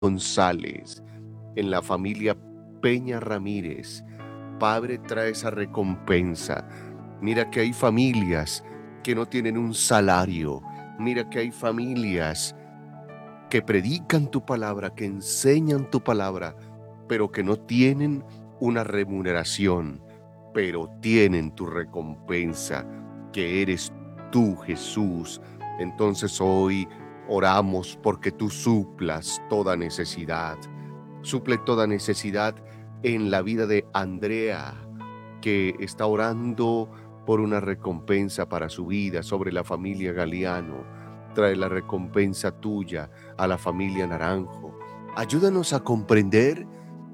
González, en la familia Peña Ramírez. Padre, trae esa recompensa. Mira que hay familias que no tienen un salario. Mira que hay familias que predican tu palabra, que enseñan tu palabra, pero que no tienen una remuneración, pero tienen tu recompensa, que eres tú, Jesús. Entonces hoy oramos porque tú suplas toda necesidad. Suple toda necesidad en la vida de Andrea, que está orando por una recompensa para su vida, sobre la familia Galeano. Trae la recompensa tuya a la familia Naranjo. Ayúdanos a comprender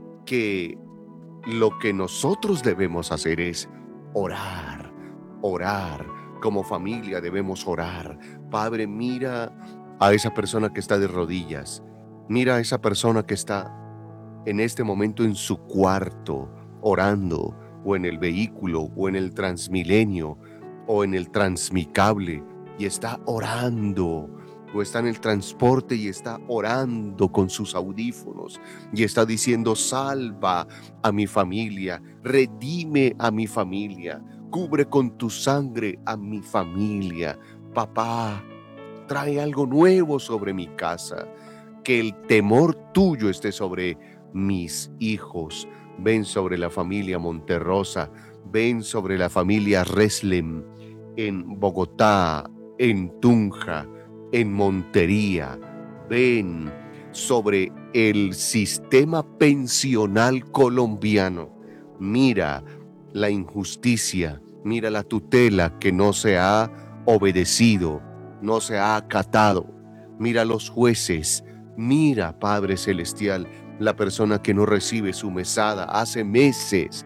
que lo que nosotros debemos hacer es orar, orar. Como familia debemos orar. Padre, mira a esa persona que está de rodillas. Mira a esa persona que está en este momento en su cuarto, orando, o en el vehículo, o en el Transmilenio, o en el Transmicable, y está orando, o está en el transporte y está orando con sus audífonos, y está diciendo: salva a mi familia, redime a mi familia, cubre con tu sangre a mi familia. Papá, trae algo nuevo sobre mi casa, que el temor tuyo esté sobre mis hijos. Ven sobre la familia Monterrosa, ven sobre la familia Reslem, en Bogotá, en Tunja, en Montería. Ven sobre el sistema pensional colombiano. Mira la injusticia, mira la tutela que no se ha obedecido, no se ha acatado. Mira los jueces, mira, Padre Celestial, la persona que no recibe su mesada hace meses.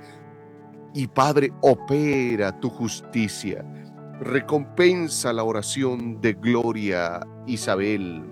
Y Padre, opera tu justicia. Recompensa la oración de Gloria Isabel.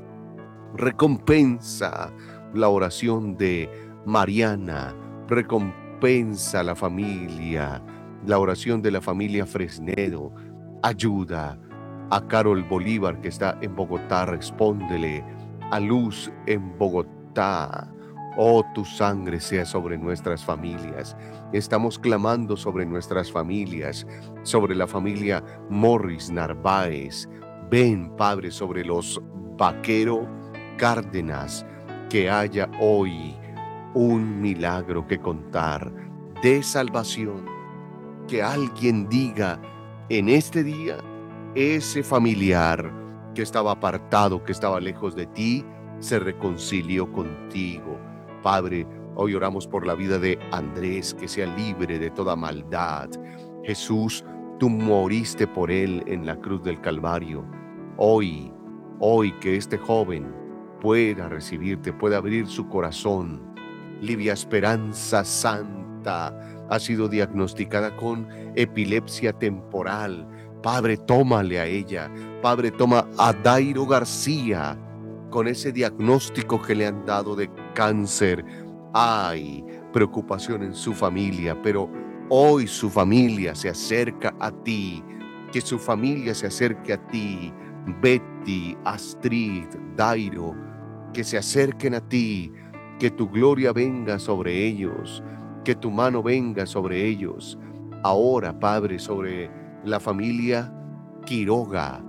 Recompensa la oración de Mariana. Recompensa la familia, la oración de la familia Fresnedo. Ayuda a Carol Bolívar, que está en Bogotá, respóndele. A Luz en Bogotá. Oh, tu sangre sea sobre nuestras familias. Estamos clamando sobre nuestras familias, sobre la familia Morris Narváez. Ven, Padre, sobre los Vaquero Cárdenas, que haya hoy un milagro que contar de salvación. Que alguien diga en este día: ese familiar que estaba apartado, que estaba lejos de ti, se reconcilió contigo. Padre, hoy oramos por la vida de Andrés, que sea libre de toda maldad. Jesús, tú moriste por él en la cruz del Calvario. Hoy, que este joven pueda recibirte, pueda abrir su corazón. Livia Esperanza Santa ha sido diagnosticada con epilepsia temporal. Padre, tómale a ella. Padre, toma a Dairo García con ese diagnóstico que le han dado de cáncer. Hay preocupación en su familia, pero hoy su familia se acerca a ti. Que su familia se acerque a ti. Betty, Astrid, Dairo, que se acerquen a ti. Que tu gloria venga sobre ellos, que tu mano venga sobre ellos. Ahora, Padre, sobre la familia Quiroga,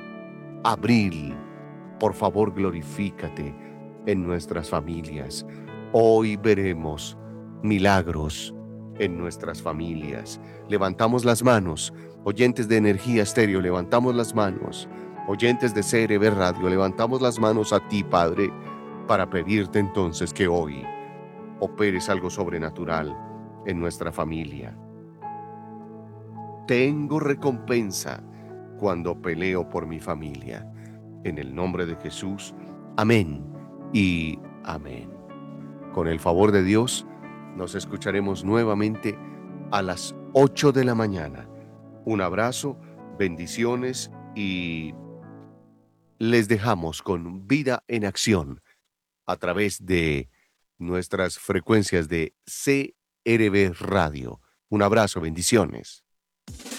Abril, por favor, glorifícate en nuestras familias. Hoy veremos milagros en nuestras familias. Levantamos las manos, oyentes de Energía Estéreo, levantamos las manos. Oyentes de CRB Radio, levantamos las manos a ti, Padre, para pedirte entonces que hoy operes algo sobrenatural en nuestra familia. Tengo recompensa cuando peleo por mi familia. En el nombre de Jesús, amén y amén. Con el favor de Dios, nos escucharemos nuevamente a las 8 de la mañana. Un abrazo, bendiciones, y les dejamos con Vida en Acción a través de nuestras frecuencias de CRB Radio. Un abrazo, bendiciones.